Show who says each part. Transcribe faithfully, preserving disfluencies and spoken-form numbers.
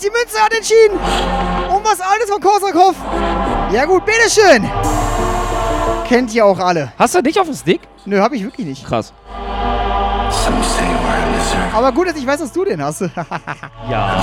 Speaker 1: die Münze hat entschieden. Um was Altes von Korsakov. Ja gut, bitteschön. Kennt ihr auch alle.
Speaker 2: Hast du nicht auf dem Stick?
Speaker 1: Nö, hab ich wirklich nicht.
Speaker 2: Krass.
Speaker 1: Aber gut, dass ich weiß, dass du den hast.
Speaker 2: Ja.